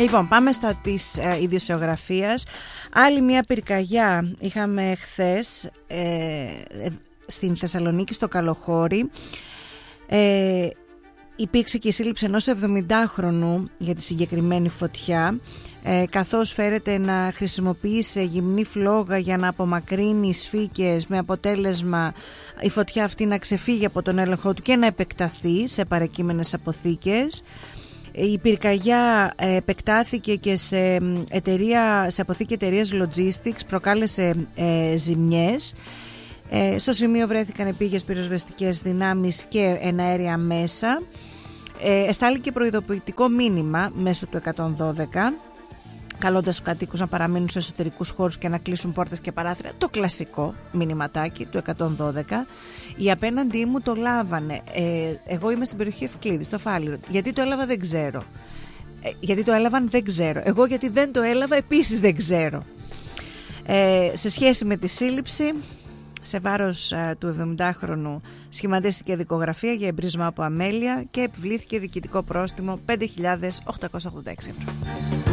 Λοιπόν, πάμε στα της ειδησιογραφίας. Άλλη μια πυρκαγιά είχαμε χθες στην Θεσσαλονίκη, στο Καλοχώρι. Υπήρξε και η σύλληψη ενός 70χρονου για τη συγκεκριμένη φωτιά, καθώς φέρεται να χρησιμοποιήσει γυμνή φλόγα για να απομακρύνει σφίκες, με αποτέλεσμα η φωτιά αυτή να ξεφύγει από τον έλεγχό του και να επεκταθεί σε παρεκείμενες αποθήκες. Η πυρκαγιά επεκτάθηκε και σε αποθήκη εταιρείας Logistics, προκάλεσε ζημιές. Στο σημείο βρέθηκαν επίγειες πυροσβεστικές δυνάμεις και εναέρια μέσα. Εστάληκε προειδοποιητικό μήνυμα μέσω του 112, καλώντας τους κατοίκους να παραμείνουν σε εσωτερικούς χώρους και να κλείσουν πόρτες και παράθυρα. Το κλασικό μηνυματάκι του 112. Οι απέναντί μου το λάβανε. Εγώ είμαι στην περιοχή Ευκλήδη, στο Φάληρο. Γιατί το έλαβα δεν ξέρω. Γιατί το έλαβαν δεν ξέρω. Εγώ γιατί δεν το έλαβα επίσης δεν ξέρω. Σε σχέση με τη σύλληψη, σε βάρος του 70χρονου σχηματίστηκε δικογραφία για εμπρίσμα από αμέλεια και επιβλήθηκε διοικητικό πρόστιμο 5.886 ευρώ.